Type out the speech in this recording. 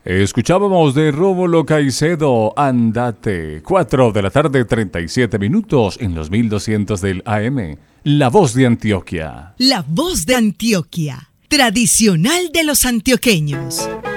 Escuchábamos de Rómulo Caicedo, Andate, 4 de la tarde, 37 minutos en los 1200 del AM. La Voz de Antioquia. La Voz de Antioquia, tradicional de los antioqueños.